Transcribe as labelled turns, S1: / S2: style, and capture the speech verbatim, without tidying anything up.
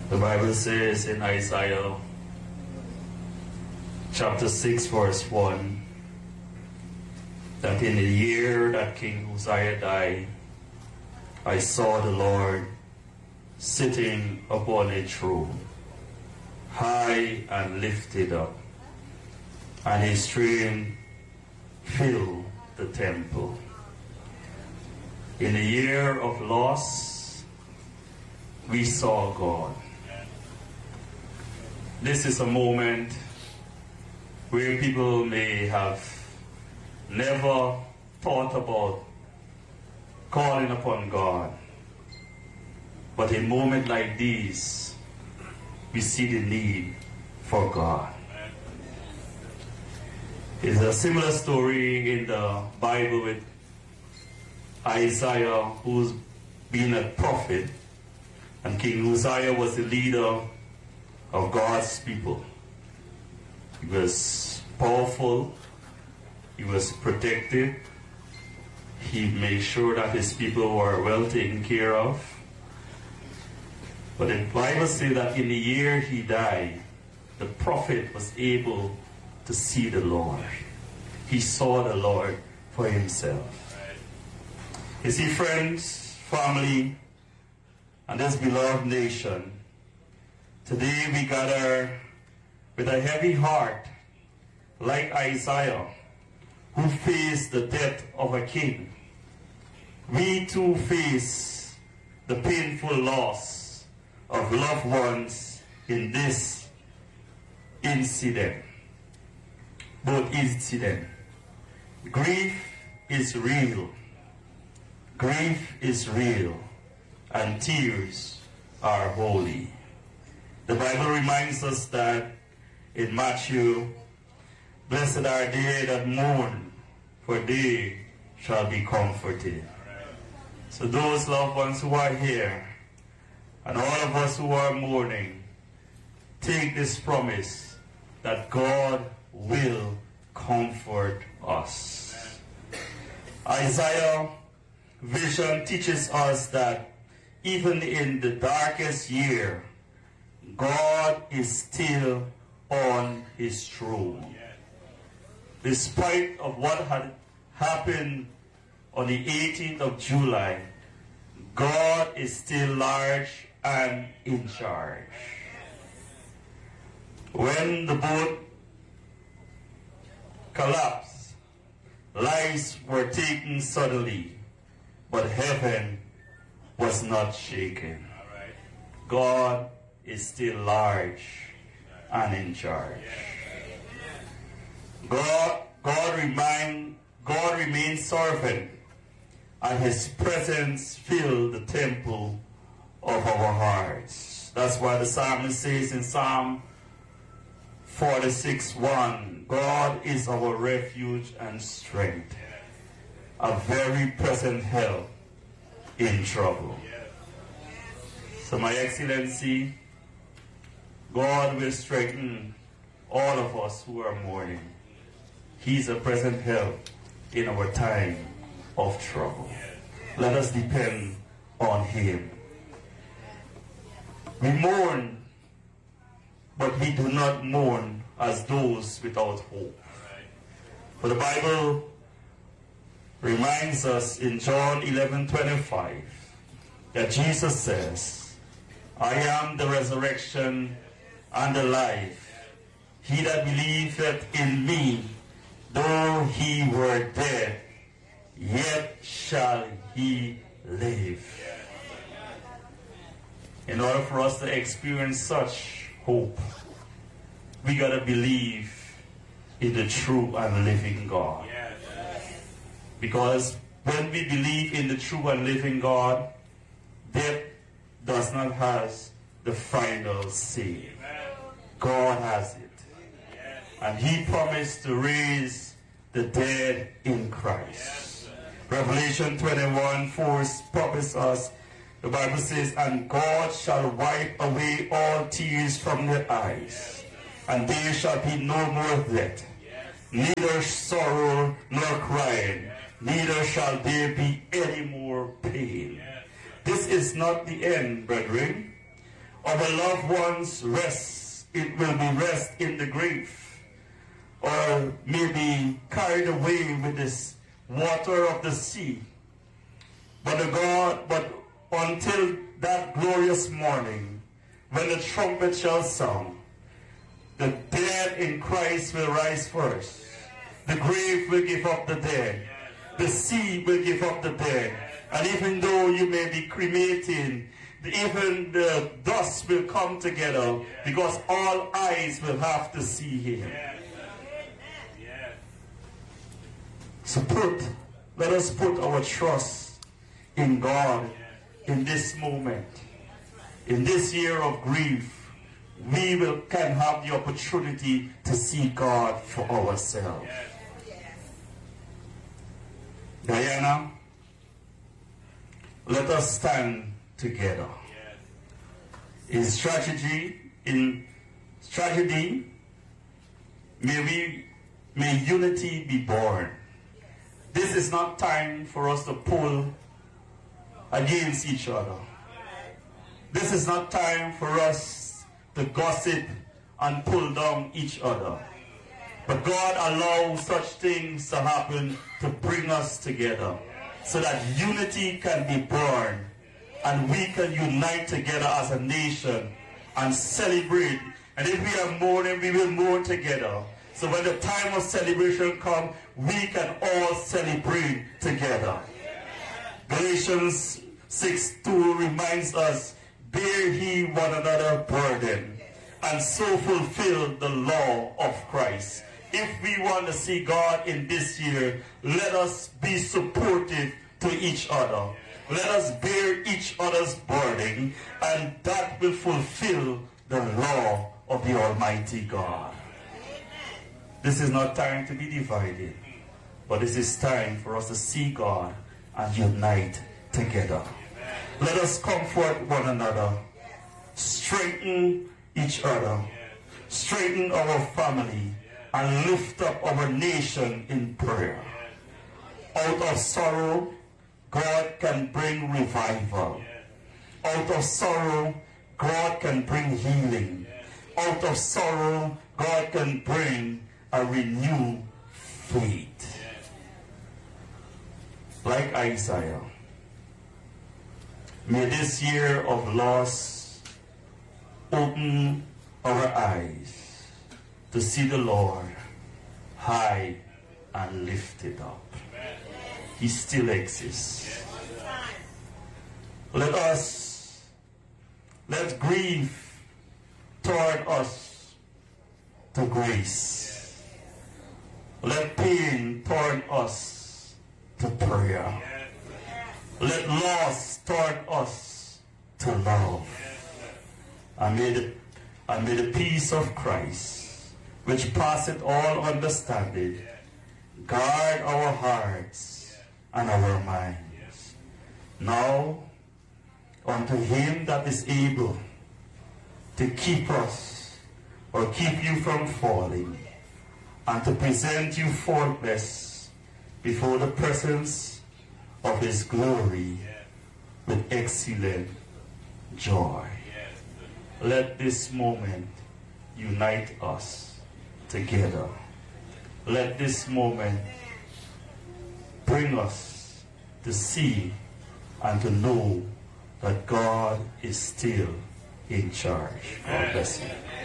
S1: The Bible says in Isaiah chapter six verse one that in the year that King Uzziah died, I saw the Lord sitting upon a throne, high and lifted up, and his train filled the temple. In the year of loss, we saw God. This is a moment where people may have never thought about calling upon God. But in a moment like this, we see the need for God. It's a similar story in the Bible with Isaiah, who's been a prophet, and King Uzziah was the leader of God's people. He was powerful, he was protected, he made sure that his people were well taken care of. But the Bible says that in the year he died, the prophet was able to see the Lord. He saw the Lord for himself. You see, friends, family, and this beloved nation, today we gather with a heavy heart, like Isaiah, who faced the death of a king. We too face the painful loss of loved ones in this incident. Both incidents. Grief is real. Grief is real, and tears are holy. The Bible reminds us that in Matthew, blessed are they that mourn, for they shall be comforted. So those loved ones who are here, and all of us who are mourning, take this promise that God will comfort us. Isaiah vision teaches us that even in the darkest year, God is still on his throne. Despite of what had happened on the eighteenth of July, God is still large and in charge. When the boat collapsed, lives were taken suddenly, but heaven was not shaken. God is still large and in charge. God, God, remind, God remains sovereign, and his presence fills the temple of our hearts. That's why the psalmist says in Psalm forty-six one, God is our refuge and strength, a very present help in trouble. So, my Excellency, God will strengthen all of us who are mourning. He's a present help in our time of trouble. Let us depend on him. We mourn, but we do not mourn as those without hope. For the Bible reminds us in John eleven twenty-five that Jesus says, I am the resurrection and the life. He that believeth in me, though he were dead, yet shall he live. In order for us to experience such hope, we got to believe in the true and living God. Because when we believe in the true and living God, death does not have the final say. God has it. And he promised to raise the dead in Christ. Revelation twenty-one four promises us, the Bible says, and God shall wipe away all tears from their eyes, and there shall be no more death, neither sorrow nor crying, neither shall there be any more pain. This is not the end, brethren. our loved ones rest, it will be rest in the grave, or maybe carried away with this water of the sea. But the God, but until that glorious morning, when the trumpet shall sound, the dead in Christ will rise first. The grave will give up the dead. The sea will give up the dead. And even though you may be cremating, even the dust will come together, because all eyes will have to see him. So put, let us put our trust in God in this moment. In this year of grief, we will can have the opportunity to see God for ourselves. Diana, let us stand together. In tragedy, in tragedy, may we, may unity be born. This is not time for us to pull against each other. This is not time for us to gossip and pull down each other. But God allows such things to happen to bring us together, so that unity can be born and we can unite together as a nation and celebrate. And if we are mourning, we will mourn together. So when the time of celebration comes, we can all celebrate together. Galatians six two reminds us, bear ye one another burden, and so fulfill the law of Christ. If we want to see God in this year, let us be supportive to each other. Let us bear each other's burden, and that will fulfill the law of the Almighty God. This is not time to be divided, but this is time for us to see God and unite together. Let us comfort one another, strengthen each other, strengthen our family, and lift up our nation in prayer. Out of sorrow, God can bring revival. Out of sorrow, God can bring healing. Out of sorrow, God can bring a renewed faith. Like Isaiah, may this year of loss open our eyes to see the Lord high and lifted up. He still exists. Let us, let grief turn us to grace. Let pain turn us to prayer. Let loss turn us to love. And may the, and may the peace of Christ, which passeth all understanding, guard our hearts and our minds. Now, unto him that is able to keep us, or keep you from falling, and to present you faultless before the presence of his glory with excellent joy. Let this moment unite us together. Let this moment bring us to see and to know that God is still in charge. God bless you.